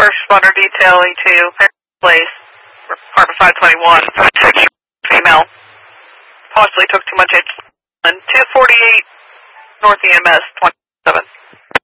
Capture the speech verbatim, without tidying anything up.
First responder detail E two, place, apartment five twenty-one, female. Possibly took too much H. two forty-eight North E M S, twenty.